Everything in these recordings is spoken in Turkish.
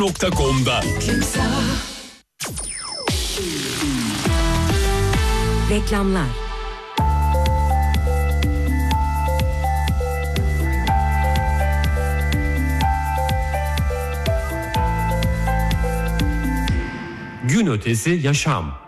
.com'da. Reklamlar. Gün ötesi yaşam.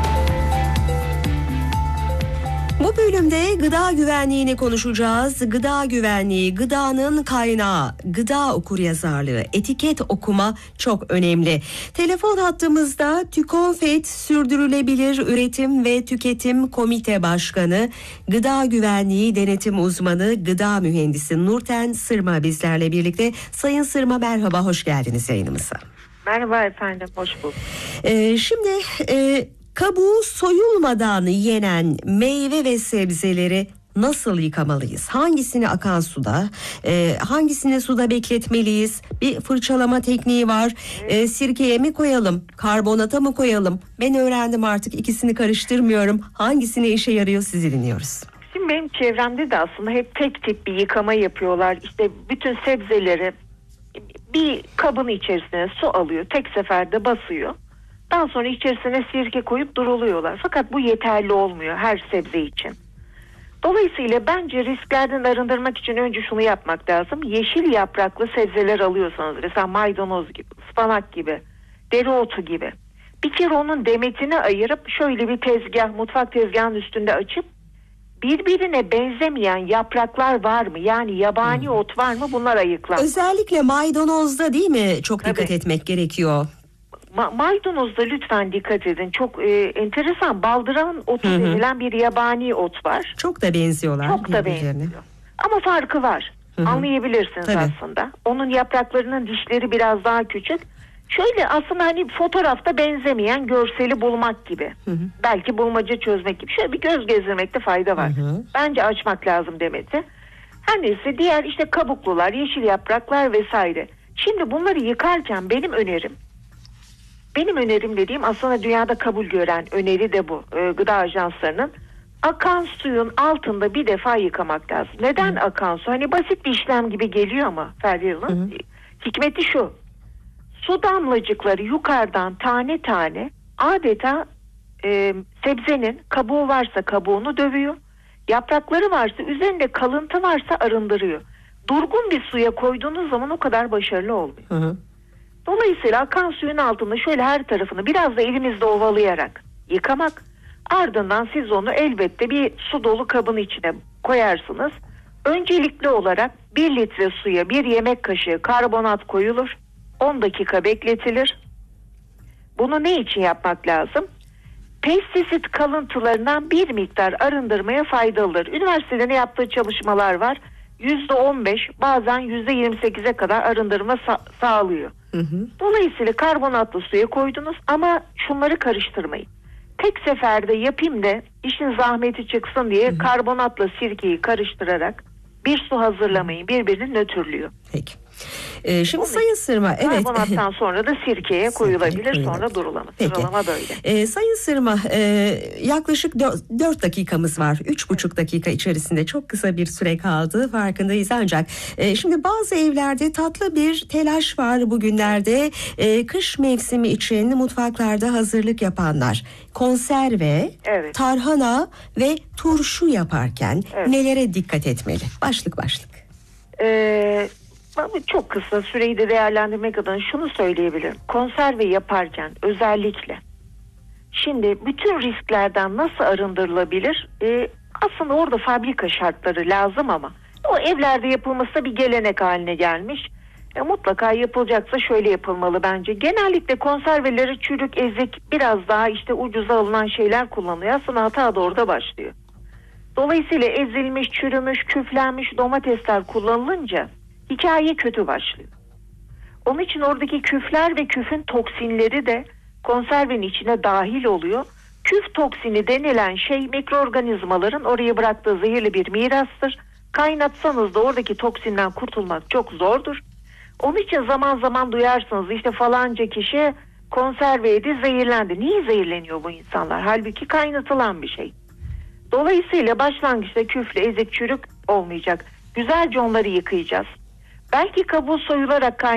Bu bölümde gıda güvenliğini konuşacağız. Gıda güvenliği, gıdanın kaynağı, gıda okuryazarlığı, etiket okuma çok önemli. Telefon hattımızda TÜKONFET Sürdürülebilir Üretim ve Tüketim Komite Başkanı, Gıda Güvenliği Denetim Uzmanı, Gıda Mühendisi Nurten Sırma bizlerle birlikte. Sayın Sırma merhaba, hoş geldiniz yayınımıza. Merhaba efendim, hoş bulduk. Şimdi kabuğu soyulmadan yenen meyve ve sebzeleri nasıl yıkamalıyız? Hangisini akan suda, hangisini suda bekletmeliyiz? Bir fırçalama tekniği var. Sirkeye mi koyalım, karbonata mı koyalım? Ben öğrendim artık, ikisini karıştırmıyorum. Hangisine işe yarıyor, sizi dinliyoruz. Şimdi benim çevremde de aslında hep tek tip bir yıkama yapıyorlar. İşte bütün sebzeleri bir kabın içerisine su alıyor, tek seferde basıyor. Daha sonra içerisine sirke koyup duruluyorlar. Fakat bu yeterli olmuyor her sebze için. Dolayısıyla bence risklerden arındırmak için önce şunu yapmak lazım. Yeşil yapraklı sebzeler alıyorsanız, mesela maydanoz gibi, ıspanak gibi, dereotu gibi, bir kere onun demetini ayırıp şöyle bir tezgah, mutfak tezgahının üstünde açıp birbirine benzemeyen yapraklar var mı? Yani yabani ot var mı? Bunlar ayıklar. Özellikle maydanozda değil mi? Çok dikkat etmek gerekiyor. Maydanozda lütfen dikkat edin. Çok enteresan, baldıran otu denilen bir yabani ot var. Çok da benziyorlar. Çok da benziyor. Ama farkı var. Anlayabilirsiniz aslında. Onun yapraklarının dişleri biraz daha küçük. Şöyle aslında hani fotoğrafta benzemeyen görseli bulmak gibi. Belki bulmaca çözmek gibi. Şöyle bir göz gezdirmekte fayda var. Bence açmak lazım demeti. Her neyse, diğer işte kabuklular, yeşil yapraklar vesaire. Şimdi bunları yıkarken benim önerim dediğim aslında dünyada kabul gören öneri de bu. Gıda ajanslarının akan suyun altında bir defa yıkamak lazım. Neden akan su? Hani basit bir işlem gibi geliyor ama Feryal'ın hikmeti şu. Su damlacıkları yukarıdan tane tane adeta sebzenin kabuğu varsa kabuğunu dövüyor. Yaprakları varsa, üzerinde kalıntı varsa arındırıyor. Durgun bir suya koyduğunuz zaman o kadar başarılı olmuyor. Dolayısıyla akan suyun altında şöyle her tarafını biraz da elimizle ovalayarak yıkamak. Ardından siz onu elbette bir su dolu kabın içine koyarsınız. Öncelikli olarak 1 litre suya 1 yemek kaşığı karbonat koyulur. 10 dakika bekletilir. Bunu ne için yapmak lazım? Pestisit kalıntılarından bir miktar arındırmaya faydalıdır. Üniversitede ne yaptığı çalışmalar var. %15 bazen %28'e kadar arındırma sağlıyor. Dolayısıyla karbonatlı suya koydunuz ama şunları karıştırmayın. Tek seferde yapayım da işin zahmeti çıksın diye karbonatla sirkeyi karıştırarak bir su hazırlamayın. Birbirini nötrlüyor. Peki. Şimdi Sayın Sırma, evet. Karbonattan sonra da sirkeye koyulabilir, sonra durulama. Sıralama böyle. Sayın Sırma, yaklaşık 4 dakikamız var. 3,5 dakika içerisinde çok kısa bir süre kaldı, farkındayız ancak. Şimdi bazı evlerde tatlı bir telaş var bugünlerde. Kış mevsimi için mutfaklarda hazırlık yapanlar konserve, tarhana ve turşu yaparken nelere dikkat etmeli? Başlık. Çok kısa süreyi de değerlendirmek adına şunu söyleyebilirim. Konserve yaparken özellikle şimdi bütün risklerden nasıl arındırılabilir? Aslında orada fabrika şartları lazım ama o evlerde yapılması da bir gelenek haline gelmiş. Mutlaka yapılacaksa şöyle yapılmalı bence. Genellikle konserveleri çürük, ezik, biraz daha işte ucuza alınan şeyler kullanılıyor. Aslında hata da orada başlıyor. Dolayısıyla ezilmiş, çürümüş, küflenmiş domatesler kullanılınca hikaye kötü başlıyor. Onun için oradaki küfler ve küfün toksinleri de konservenin içine dahil oluyor. Küf toksini denilen şey mikroorganizmaların oraya bıraktığı zehirli bir mirastır. Kaynatsanız da oradaki toksinden kurtulmak çok zordur. Onun için zaman zaman duyarsınız işte falanca kişi konserve yedi, zehirlendi. Niye zehirleniyor bu insanlar? Halbuki kaynatılan bir şey. Dolayısıyla başlangıçta küflü, ezik, çürük olmayacak. Güzelce onları yıkayacağız. Belki kabuğu soyularak